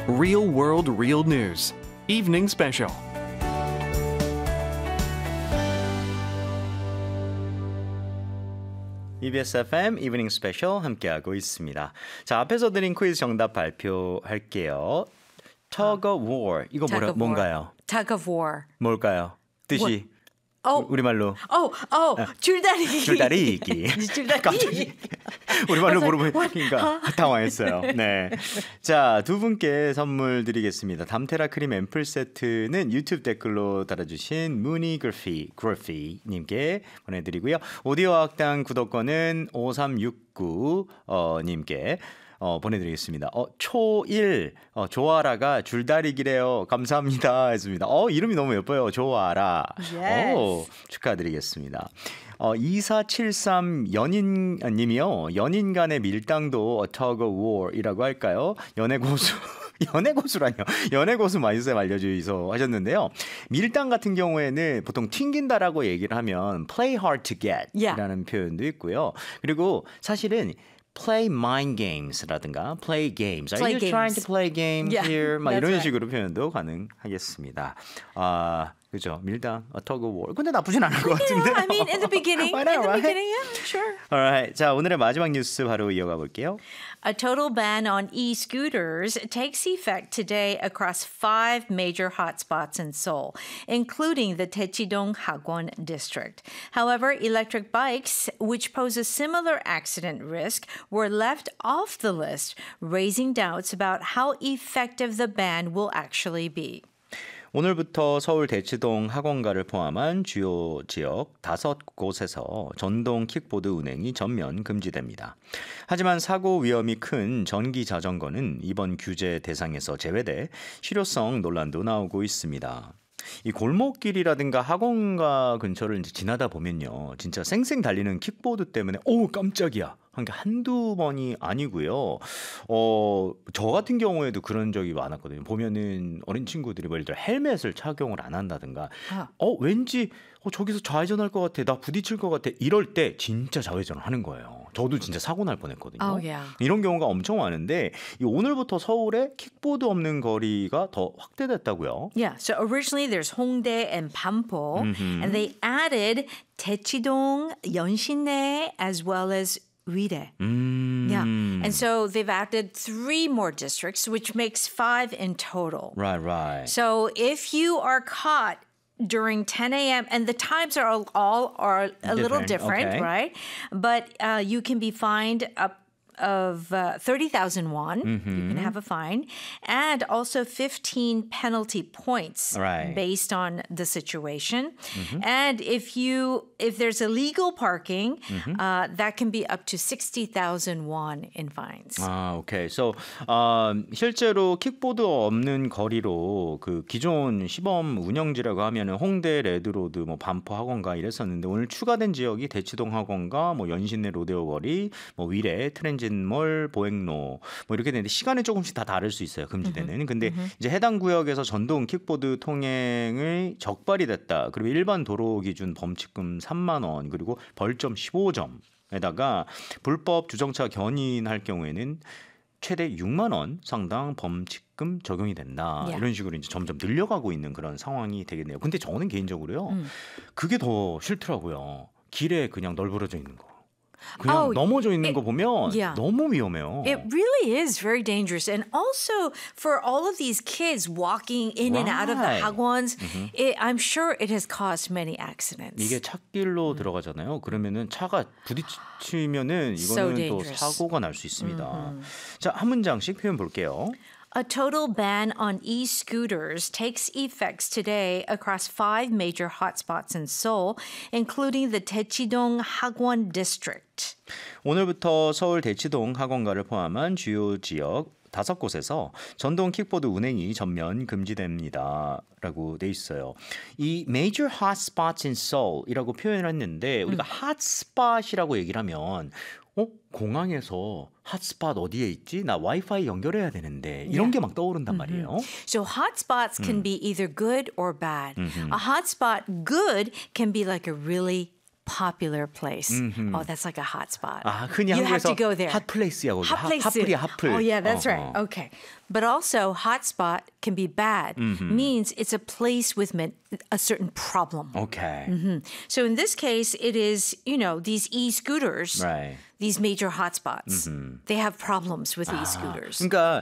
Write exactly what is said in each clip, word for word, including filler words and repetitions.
Real World Real News Evening Special. 이비에스 에프엠 이브닝 스페셜 함께하고 있습니다. 자, 앞에서 드린 퀴즈 정답 발표할게요. Tug of War. 이거 Tug 뭐라, of war. 뭔가요? Tug of war. 뭘까요? 뜻이 어, 우리말로 어, 어, 줄다리기. 줄다리기. 줄다리기. 갑자기 우리말로 물어보니까 당황했어요. 네. 자, 두 분께 선물 드리겠습니다. 담테라 크림 앰플 세트는 유튜브 댓글로 달아주신 무니 그래피, 그래피 님께 보내드리고요. 오디오 학당 구독권은 오삼육구 어, 님께 어, 보내드리겠습니다. 어, 초일, 어, 조아라가 줄다리기래요. 감사합니다. 했습니다. 어, 이름이 너무 예뻐요. 조아라. Yes. 오, 축하드리겠습니다. 어, 이사칠삼 연인님이요. 연인 간의 밀당도 a tug of war이라고 할까요? 연애고수. 연애고수라뇨. 연애고수 마이쌤 알려주이소 하셨는데요. 밀당 같은 경우에는 보통 튕긴다라고 얘기를 하면 play hard to get Yeah. 이라는 표현도 있고요. 그리고 사실은 play mind games라든가 play games. Are Play you games. trying to play games Yeah, here? 막 that's 이런 right. 식으로 표현도 가능하겠습니다. 아, 그죠. 밀당, a tug of war. 근데 나쁘진 않을 것 같은데. I mean, in the beginning, Why not, in the right? beginning, yeah, sure. Alright. 자, 오늘의 마지막 뉴스 바로 이어가 볼게요. A total ban on e-scooters takes effect today across five major hotspots in Seoul, including the Daechidong Hagwon district. However, electric bikes, which pose a similar accident risk, were left off the list, raising doubts about how effective the ban will actually be. 오늘부터 서울 대치동 학원가를 포함한 주요 지역 다섯 곳에서 전동 킥보드 운행이 전면 금지됩니다. 하지만 사고 위험이 큰 전기 자전거는 이번 규제 대상에서 제외돼 실효성 논란도 나오고 있습니다. 이 골목길이라든가 학원가 근처를 이제 지나다 보면요. 진짜 쌩쌩 달리는 킥보드 때문에 오 깜짝이야. 한 게 한두 번이 아니고요. 어, 저 같은 경우에도 그런 적이 많았거든요. 보면은 어린 친구들이 뭐 예를 들어 헬멧을 착용을 안 한다든가 아. 어 왠지 어, 저기서 좌회전할 것 같아. 나 부딪힐 것 같아. 이럴 때 진짜 좌회전을 하는 거예요. 저도 진짜 사고 날 뻔했거든요. Oh, yeah. 이런 경우가 엄청 많은데 이 오늘부터 서울에 킥보드 없는 거리가 더 확대됐다고요. Yeah, so originally there's Hongdae and Pampo, and they added Daechidong, Yeonsinnae, as well as Uire. 음. Yeah, and so they've added three more districts, which makes five in total. Right, right. So if you are caught during ten a.m. and the times are all, all are a little Different, different, okay. right? But uh, you can be fined up of uh, thirty thousand won. You can have a fine. And also fifteen penalty points Right. based on the situation. And if you if there's illegal parking, uh, that can be up to sixty thousand won in fines. 아, 오케이. So, 어, 실제로 킥보드 없는 거리로 그 기존 시범 운영지라고 하면은 홍대 레드로드, 뭐 반포 학원가 이랬었는데 오늘 추가된 지역이 대치동 학원가, 뭐 연신내 로데오 거리, 뭐 위례 트랜짓몰, 보행로 뭐 이렇게 되는데 시간이 조금씩 다 다를 수 있어요. 금지되는. 근데 이제 해당 구역에서 전동 킥보드 통행이 적발이 됐다. 그리고 일반 도로 기준 범칙금 삼만 원 그리고 벌점 십오 점에다가 불법 주정차 견인할 경우에는 최대 육만 원 상당 범칙금 적용이 된다. Yeah. 이런 식으로 이제 점점 늘려가고 있는 그런 상황이 되겠네요. 근데 저는 개인적으로요. 그게 더 싫더라고요. 길에 그냥 널브러져 있는 거. 그냥 Oh, 넘어져 있는 it- 거 보면 yeah. 너무 위험해요. It really is very dangerous. And also for all of these kids walking in and out of the Right. hagwons, it, I'm sure it has caused many accidents. 이게 찻길로 들어가잖아요. 그러면은 차가 부딪히면은 So 이거는 또 dangerous. 사고가 날 수 있습니다. 자, 한 문장씩 표현 볼게요. A total ban on e-scooters takes effect today across five major hotspots in Seoul, including the Daechidong Hagwon district. 오늘부터 서울 대치동 학원가를 포함한 주요 지역 다섯 곳에서 전동 킥보드 운행이 전면 금지됩니다. 라고 돼 있어요. 이 major hotspots in Seoul이라고 표현을 했는데 우리가 hotspot이라고 얘기를 하면 어? 공항에서 핫스팟 어디에 있지? 나 와이파이 연결해야 되는데 이런 게 막 떠오른단 말이에요. So hotspots can be either good or bad. A hotspot good can be like a really popular place. Oh, that's like a hotspot. 아, 흔히 You have 한국에서 to go there. 핫플레이스라고 Hot place. 핫플이야 핫플. Oh, yeah, that's 어허. right. Okay. But also, hotspot can be bad. Mm-hmm. Means it's a place with men- a certain problem. Okay. So in this case, it is, you know, these e-scooters, Right. these major hotspots. They have problems with 아, e-scooters. 그러니까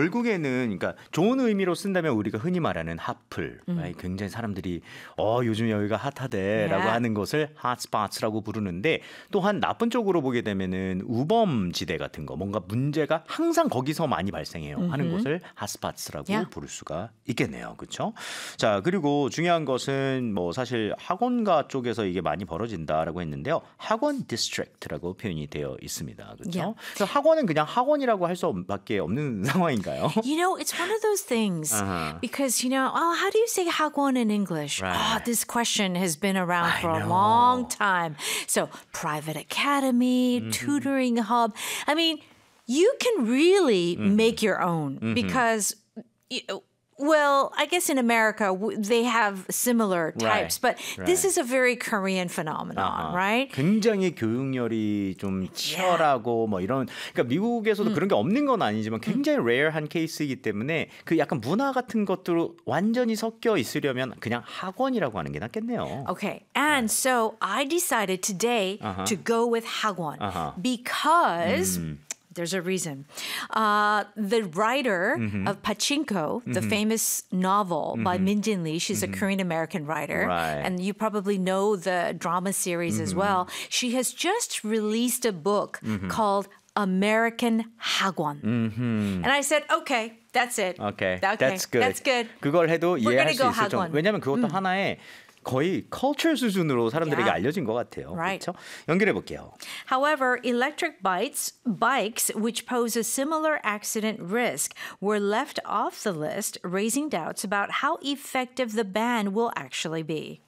결국에는 그러니까 좋은 의미로 쓴다면 우리가 흔히 말하는 핫플, 아이, 굉장히 사람들이 어 요즘 여기가 핫하대라고 Yeah. 하는 것을 핫스팟이라고 부르는데 또한 나쁜 쪽으로 보게 되면은 우범지대 같은 거 뭔가 문제가 항상 거기서 많이 발생해요 하는 곳을 핫스팟이라고 Yeah. 부를 수가 있겠네요, 그렇죠? 자 그리고 중요한 것은 뭐 사실 학원가 쪽에서 이게 많이 벌어진다라고 했는데요, 학원 디스트릭트라고 표현이 되어 있습니다, 그렇죠? Yeah. 그래서 학원은 그냥 학원이라고 할 수밖에 없는 상황인가요? You know, it's one of those things Uh-huh. because, you know, oh, how do you say hagwon in English? Right. Oh, this question has been around I for a know. long time. So, private academy, tutoring hub. I mean, you can really make your own because, you know, well, I guess in America w- they have similar types, but this right. is a very Korean phenomenon, 아하. right? 굉장히 교육열이 좀 치열하고 뭐 이런 그러니까 미국에서도 그런 게 없는 건 아니지만 굉장히 레어한 케이스이기 때문에 그 약간 문화 같은 것도 완전히 섞여 있으려면 그냥 학원이라고 하는 게 낫겠네요. Okay, and so I decided today Uh-huh. to go with hagwon Uh-huh. because there's a reason. Uh, the writer of Pachinko, the famous novel by Min Jin Lee, she's a Korean American writer, Right. and you probably know the drama series as well. She has just released a book called American Hagwon. And I said, okay, that's it. Okay, okay, that's good. That's good. 그걸 해도 We're 이해할 gonna 수 go 있을 정도. 학원. 왜냐하면 그것도 하나의 거의 컬처 수준으로 사람들에게 Yeah. 알려진 것 같아요. Right. 그렇죠? 연결해 볼게요. However, electric bikes, bikes which pose a similar accident risk were left off the list, raising doubts about how effective the ban will actually be.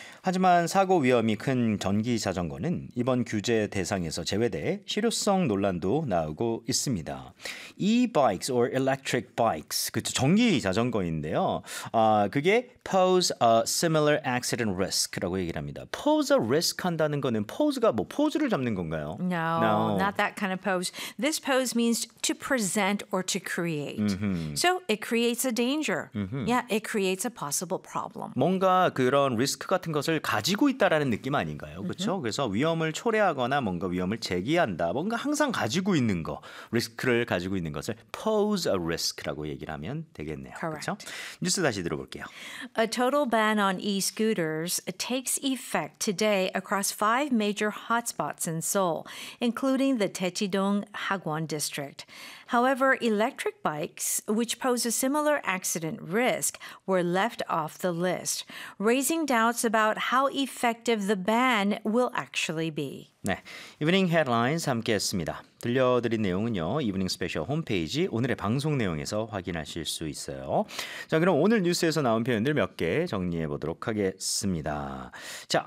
하지만 사고 위험이 큰 전기 자전거는 이번 규제 대상에서 제외돼 실효성 논란도 나오고 있습니다. E-bikes or electric bikes, 그쵸, 전기 자전거인데요. 아, 그게 pose a similar accident risk라고 얘기를 합니다. pose a risk 한다는 거는 pose가 뭐 포즈를 잡는 건가요? No, not that kind of pose. This pose means to present or to create. So it creates a danger. Yeah, it creates a possible problem. 뭔가 그런 리스크 같은 것을 가지고 있다라는 느낌 아닌가요? 그렇죠? 그래서 위험을 초래하거나 뭔가 위험을 제기한다. 뭔가 항상 가지고 있는 거, 리스크를 가지고 있는 것을 pose a risk라고 얘기를 하면 되겠네요. 그렇죠? 뉴스 다시 들어볼게요. A total ban on e-scooters takes effect today across five major hotspots in Seoul, including the Daechidong Hagwon district. However, electric bikes, which pose a similar accident risk, were left off the list, raising doubts about how effective the ban will actually be. 네, 이브닝 헤드라인스 함께했습니다. 들려드린 내용은요, 이브닝 스페셜 홈페이지 오늘의 방송 내용에서 확인하실 수 있어요. 자, 그럼 오늘 뉴스에서 나온 표현들 몇 개 정리해 보도록 하겠습니다. 자,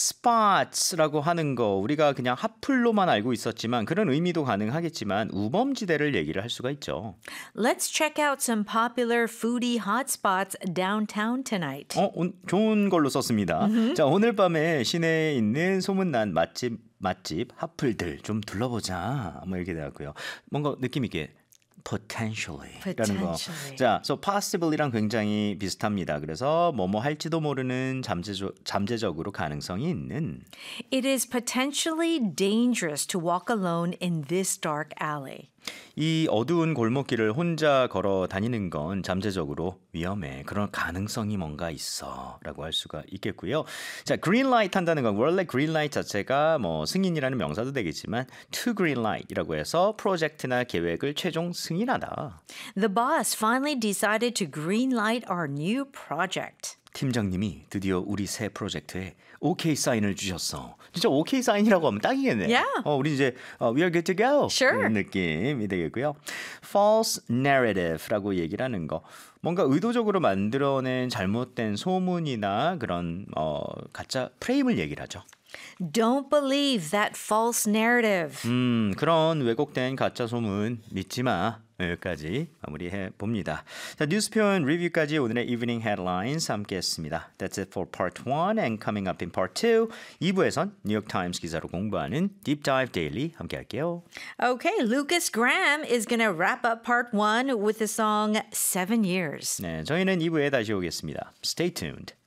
핫스팟이라고 하는 거 우리가 그냥 핫플로만 알고 있었지만 그런 의미도 가능하겠지만 우범지대를 얘기를 할 수가 있죠. Let's check out some popular foodie hotspots downtown tonight. 어, 오, 좋은 걸로 썼습니다. 자, 오늘 밤에 시내에 있는 소문난 맛집 맛집 핫플들 좀 둘러보자. 뭐 이렇게 되었고요. 뭔가 느낌 있게 potentially라는 거. Potentially. 자, so possible이랑 굉장히 비슷합니다. 그래서 뭐뭐 할지도 모르는 잠재적, 잠재적으로 가능성이 있는. It is potentially dangerous to walk alone in this dark alley. 이 어두운 골목길을 혼자 걸어 다니는 건 잠재적으로 위험해. 그런 가능성이 뭔가 있어라고 할 수가 있겠고요. 자, green light 한다는 건 원래 green light 자체가 뭐 승인이라는 명사도 되겠지만 to green light이라고 해서 프로젝트나 계획을 최종 승인하다. The boss finally decided to greenlight our new project. 팀장님이 드디어 우리 새 프로젝트에 오케이 사인을 주셨어. 진짜 오케이 사인이라고 하면 딱이겠네. Yeah. 어, 우리 이제 어, we are good to go. Sure. 이런 느낌이 되겠고요. false narrative라고 얘기를 하는 거. 뭔가 의도적으로 만들어낸 잘못된 소문이나 그런 어, 가짜 프레임을 얘기를 하죠. Don't believe that false narrative. 음, 그런 왜곡된 가짜 소문 믿지 마. 여기까지 마무리해 봅니다. 자, 뉴스 표현 리뷰까지 오늘의 Evening Headlines 함께했습니다. That's it for part one and coming up in part two. 이 부에선 뉴욕 타임스 기사로 공부하는 Deep Dive Daily 함께할게요. Okay, Lucas Graham is going to wrap up part one with the song Seven Years. 네, 저희는 이 부에 다시 오겠습니다. Stay tuned.